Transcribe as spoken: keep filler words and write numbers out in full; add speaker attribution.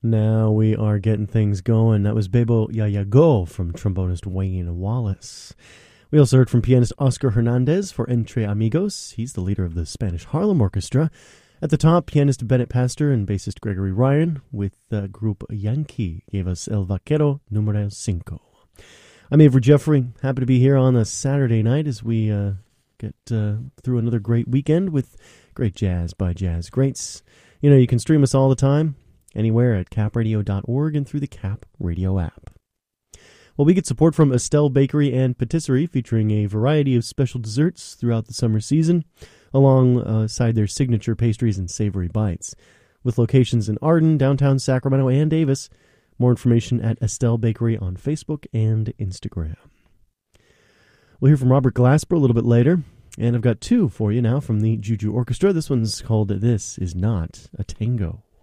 Speaker 1: Now we are getting things going. That was Bebo Ya Ya Go from trombonist Wayne Wallace. We also heard from pianist Oscar Hernandez for Entre Amigos. He's the leader of the Spanish Harlem Orchestra. At the top, pianist Bennett Pastor and bassist Gregory Ryan with the group Yankee gave us El Vaquero Numero Cinco. I'm Avery Jeffrey. Happy to be here on a Saturday night as we uh, get uh, through another great weekend with great jazz by jazz greats. You know, you can stream us all the time, anywhere at cap radio dot org and through the Cap Radio app. Well, we get support from Estelle Bakery and Patisserie, featuring a variety of special desserts throughout the summer season, alongside their signature pastries and savory bites. With locations in Arden, downtown Sacramento, and Davis. More information at Estelle Bakery on Facebook and Instagram. We'll hear from Robert Glasper a little bit later, and I've got two for you now from the Juju Orchestra. This one's called This Is Not a Tango.